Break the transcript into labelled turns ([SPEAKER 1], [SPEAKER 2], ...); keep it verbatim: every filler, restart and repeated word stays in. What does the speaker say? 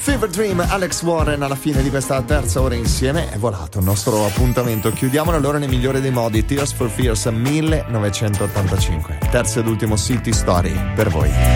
[SPEAKER 1] Fever Dream, Alex Warren alla fine di questa terza ora insieme. È volato il nostro appuntamento. Chiudiamolo allora nel migliore dei modi. Tears for Fears millenovecentottantacinque. Terzo ed ultimo City Story per voi.